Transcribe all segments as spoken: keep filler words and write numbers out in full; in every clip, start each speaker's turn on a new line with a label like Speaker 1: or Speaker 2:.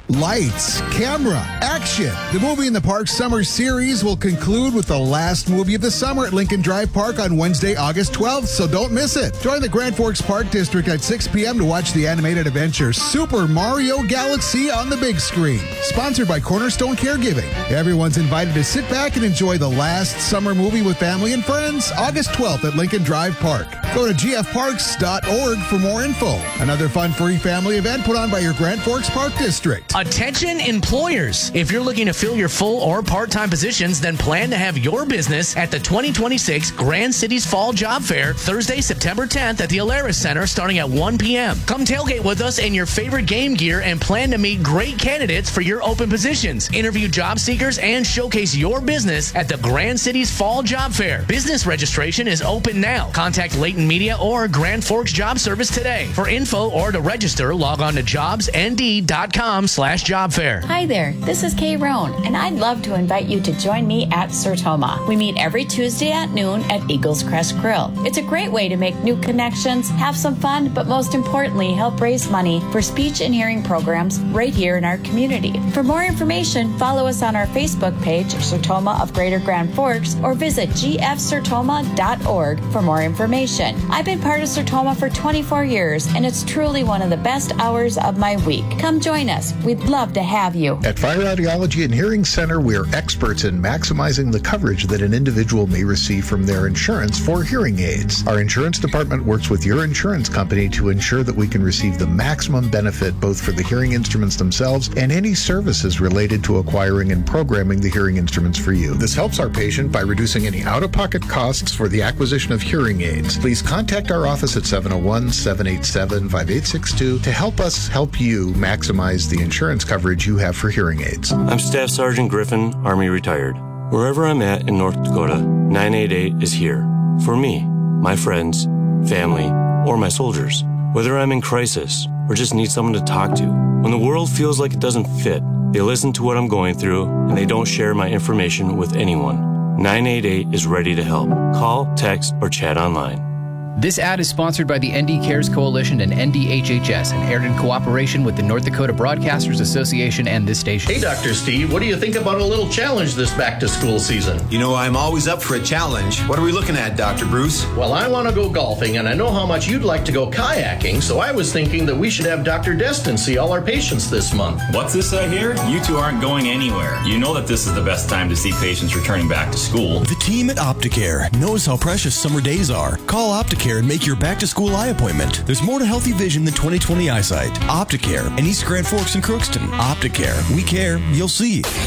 Speaker 1: Lights, camera, action. The Movie in the Park Summer Series will conclude with the last movie of the summer at Lincoln Drive Park on Wednesday, August twelfth, so don't miss it. Join the Grand Forks Park District at six p.m. to watch the animated adventure Super Mario Galaxy on the big screen. Sponsored by Cornerstone Caregiving. Everyone's invited to sit back and enjoy the last summer movie with family and friends, August twelfth at Lincoln Drive Park. Go to g f parks dot org for more info. Another fun free family event put on by your Grand Forks Park District.
Speaker 2: Attention employers. If you're looking to fill your full or part-time positions, then plan to have your business at the twenty twenty-six Grand Cities Fall Job Fair, Thursday, September tenth at the Alaris Center starting at one p.m. Come tailgate with us in your favorite game gear and plan to meet great candidates for your open positions. Interview job seekers and showcase your business at the Grand Cities Fall Job Fair. Business registration is open now. Contact Layton Media or Grand Forks Job Service today. For info or to register, log on to jobs n d dot com slash job fair.
Speaker 3: Hi there, this is Kay Roan, and I'd love to invite you to join me at Sertoma. We meet every Tuesday at noon at Eagles Crest Grill. It's a great way to make new connections, have some fun, but most importantly, help raise money for speech and hearing programs right here in our community. For more information, follow us on our Facebook page, Sertoma of Greater Grand Forks, or visit g f sertoma dot org for more information. I've been part of Sertoma for twenty-four years, and it's truly one of the best hours of my week. Come join us. We'd love to have you.
Speaker 4: At Fire Audiology and Hearing Center, we are experts in maximizing the coverage that an individual may receive from their insurance for hearing aids. Our insurance department works with your insurance company to ensure that we can receive the maximum benefit both for the hearing instruments themselves and any services related to acquiring and programming the hearing instruments for you. This helps our patient by reducing any out-of-pocket costs for the acquisition of hearing aids. Please contact our office at seven oh one, seven eight seven, five eight six two to help us help you maximize the insurance coverage you have for hearing aids.
Speaker 5: I'm Staff Sergeant Griffin, Army retired. Wherever I'm at in North Dakota, nine eight eight is here. For me, my friends, family, or my soldiers. Whether I'm in crisis or just need someone to talk to. When the world feels like it doesn't fit, they listen to what I'm going through and they don't share my information with anyone. nine eight eight is ready to help. Call, text, or chat online.
Speaker 6: This ad is sponsored by the N D Cares Coalition and N D H H S and aired in cooperation with the North Dakota Broadcasters Association and this station.
Speaker 7: Hey, Doctor Steve, what do you think about a little challenge this back-to-school season?
Speaker 8: You know, I'm always up for a challenge. What are we looking at, Doctor Bruce?
Speaker 7: Well, I want to go golfing, and I know how much you'd like to go kayaking, so I was thinking that we should have Doctor Destin see all our patients this month.
Speaker 9: What's this I hear? You two aren't going anywhere. You know that this is the best time to see patients returning back to school.
Speaker 10: The team at Opticare knows how precious summer days are. Call Opticare and make your back-to-school eye appointment. There's more to healthy vision than twenty twenty eyesight. Opticare in East Grand Forks and Crookston. Opticare. We care. You'll see.
Speaker 11: Bring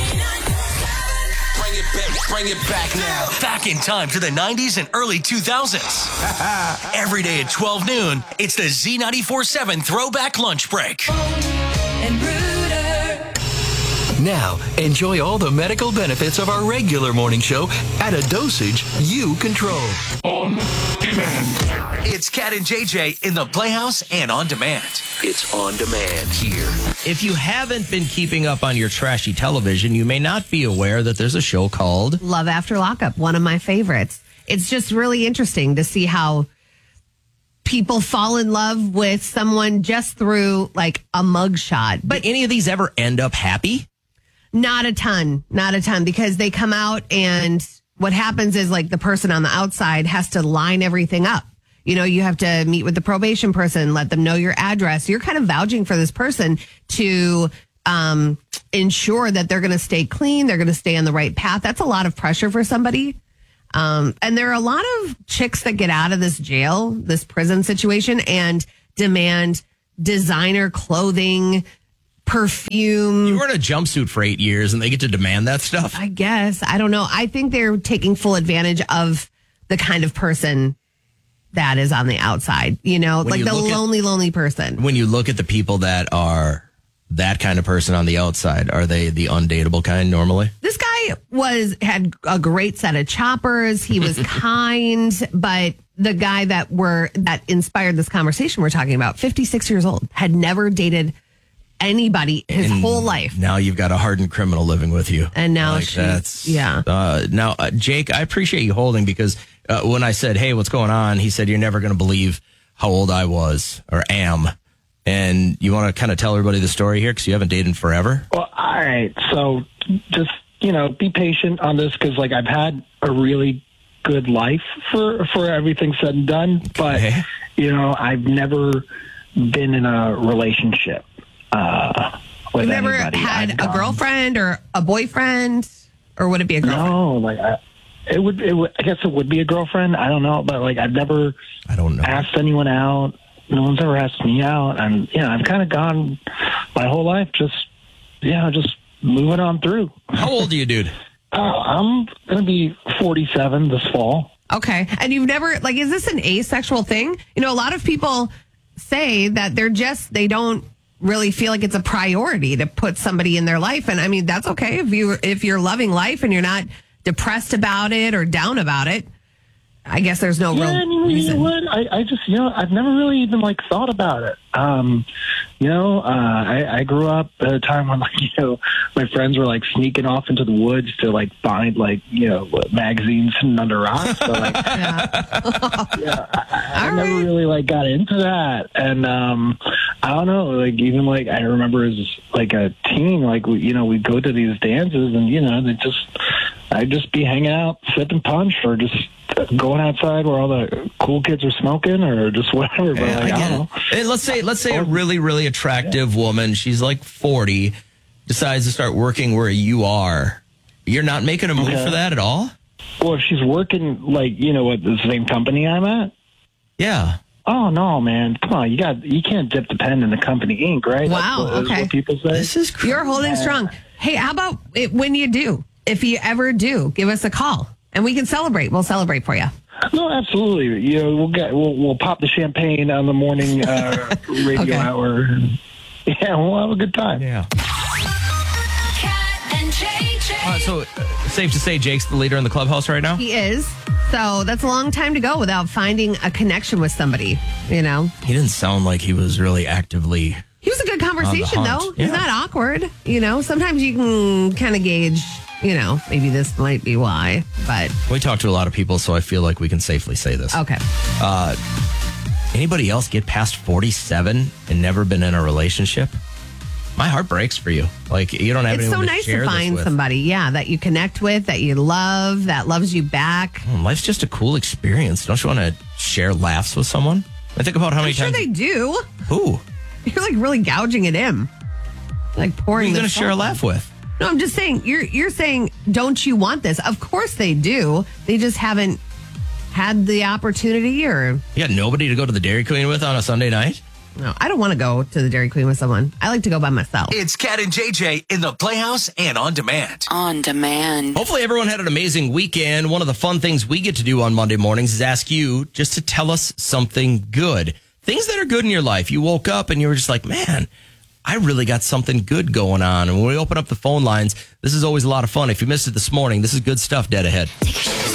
Speaker 11: it back, bring it back now. Back in time to the nineties and early two thousands. Every day at twelve noon, it's the Z ninety-four seven Throwback Lunch Break.
Speaker 12: And
Speaker 11: Now, enjoy all the medical benefits of our regular morning show at a dosage you control. On demand. It's Cat and J J in the Playhouse and on demand. It's on demand here.
Speaker 13: If you haven't been keeping up on your trashy television, you may not be aware that there's a show called
Speaker 14: Love After Lockup, one of my favorites. It's just really interesting to see how people fall in love with someone just through like a mugshot.
Speaker 13: But any of these ever end up happy?
Speaker 14: Not a ton, not a ton, because they come out and what happens is like the person on the outside has to line everything up. You know, you have to meet with the probation person, let them know your address. You're kind of vouching for this person to um, ensure that they're going to stay clean. They're going to stay on the right path. That's a lot of pressure for somebody. Um, and there are a lot of chicks that get out of this jail, this prison situation, and demand designer clothing, perfume.
Speaker 13: You were in a jumpsuit for eight years and they get to demand that stuff?
Speaker 14: I guess. I don't know. I think they're taking full advantage of the kind of person that is on the outside, you know, when like you the lonely, at, lonely person.
Speaker 13: When you look at the people that are that kind of person on the outside, are they the undateable kind normally?
Speaker 14: This guy was had a great set of choppers. He was kind, but the guy that were that inspired this conversation we're talking about, fifty-six years old, had never dated anybody his
Speaker 13: and
Speaker 14: whole life.
Speaker 13: Now you've got a hardened criminal living with you.
Speaker 14: And now
Speaker 13: like
Speaker 14: she's,
Speaker 13: that's,
Speaker 14: yeah.
Speaker 13: Uh, now, uh, Jake, I appreciate you holding because uh, when I said, hey, what's going on? He said, you're never going to believe how old I was or am. And you want to kind of tell everybody the story here because you haven't dated in forever?
Speaker 12: Well, all right. So just, you know, be patient on this because, like, I've had a really good life for, for everything said and done.
Speaker 13: Okay.
Speaker 12: But, you know, I've never been in a relationship uh, with
Speaker 14: You've never
Speaker 12: anybody.
Speaker 14: had
Speaker 12: I've
Speaker 14: a
Speaker 12: gone-
Speaker 14: girlfriend or a boyfriend? Or would it be a girlfriend?
Speaker 12: No, like, I, it would, it would, I guess it would be a girlfriend. I don't know. But, like, I've never
Speaker 13: I don't know.
Speaker 12: asked anyone out. No one's ever asked me out. And, you know, I've kind of gone my whole life just, you know, just moving on through.
Speaker 13: How old are you, dude?
Speaker 12: Uh, I'm going to be forty-seven this fall.
Speaker 14: Okay. And you've never, like, is this an asexual thing? You know, a lot of people say that they're just, they don't really feel like it's a priority to put somebody in their life. And I mean, that's okay if you, if you're loving life and you're not depressed about it or down about it. I guess there's no
Speaker 12: yeah,
Speaker 14: real
Speaker 12: I mean,
Speaker 14: reason.
Speaker 12: You know what? I, I just, you know, I've never really even, like, thought about it. Um, you know, uh, I, I grew up at a time when, like, you know, my friends were, like, sneaking off into the woods to, like, find, like, you know, magazines hidden under rocks. So, like, yeah, I, I never
Speaker 14: right.
Speaker 12: really, like, got into that. And um, I don't know, like, even, like, I remember as, like, a teen, like, we, you know, we'd go to these dances and, you know, they just, I'd just be hanging out, sipping punch or just going outside where all the cool kids are smoking or just whatever. But
Speaker 13: Yeah,
Speaker 12: like,
Speaker 13: I
Speaker 12: I,
Speaker 13: get
Speaker 12: don't
Speaker 13: it.
Speaker 12: know.
Speaker 13: And let's say let's say a really really attractive woman, she's like forty, decides to start working where you are. You're not making a move
Speaker 12: Okay.
Speaker 13: for that at all?
Speaker 12: Well, if she's working, like, you know, at the same company I'm at.
Speaker 13: Yeah.
Speaker 12: Oh no, man! Come on, you got you can't dip the pen in the company ink, right?
Speaker 14: Wow,
Speaker 12: That's what,
Speaker 14: okay.
Speaker 12: is what people say.
Speaker 13: This is
Speaker 14: You're holding strong. Hey, how about it when you do? If you ever do, give us a call and we can celebrate. We'll celebrate for you.
Speaker 12: No, absolutely. You know, we'll get we'll, we'll pop the champagne on the morning uh, radio
Speaker 14: Okay.
Speaker 12: hour. Yeah, we'll have a good time.
Speaker 13: Yeah.
Speaker 15: Cat and J J.
Speaker 13: Uh, so uh, safe to say Jake's the leader in the clubhouse right now?
Speaker 14: He is. So that's a long time to go without finding a connection with somebody, you know?
Speaker 13: He didn't sound like he was really actively.
Speaker 14: He was a good conversation,
Speaker 13: On the hunt.
Speaker 14: though. He's
Speaker 13: Yeah.
Speaker 14: not awkward. You know, sometimes you can kind of gauge, you know, maybe this might be why, but
Speaker 13: We talked to a lot of people, so I feel like we can safely say this.
Speaker 14: okay.
Speaker 13: Uh, anybody else get past forty-seven and never been in a relationship? My heart breaks for you. Like, you don't have
Speaker 14: It's
Speaker 13: anyone
Speaker 14: so
Speaker 13: to
Speaker 14: nice
Speaker 13: share
Speaker 14: to
Speaker 13: this
Speaker 14: find
Speaker 13: with.
Speaker 14: somebody, yeah, that you connect with, that you love, that loves you back.
Speaker 13: Oh, life's just a cool experience. Don't you want to share laughs with someone? I think about how many
Speaker 14: I'm sure
Speaker 13: times.
Speaker 14: they do.
Speaker 13: Who?
Speaker 14: You're like really gouging at him, like
Speaker 13: Who are
Speaker 14: pouring.
Speaker 13: you going to
Speaker 14: this
Speaker 13: share a
Speaker 14: salt.
Speaker 13: laugh with?
Speaker 14: No, I'm just saying. You're you're saying, don't you want this? Of course they do. They just haven't had the opportunity, or
Speaker 13: You got nobody to go to the Dairy Queen with on a Sunday night?
Speaker 14: no. I don't want to go to the Dairy Queen with someone. I like to go by myself.
Speaker 11: It's Cat and J J in the Playhouse and on demand.
Speaker 15: On demand.
Speaker 13: Hopefully everyone had an amazing weekend. One of the fun things we get to do on Monday mornings is ask you just to tell us something good. Things that are good in your life. You woke up and you were just like, man, I really got something good going on. And when we open up the phone lines, this is always a lot of fun. If you missed it this morning, this is good stuff dead ahead.